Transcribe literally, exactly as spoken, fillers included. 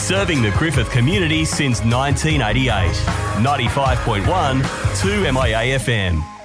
Serving the Griffith community since nineteen eighty-eight. ninety-five point one, two M I A F M.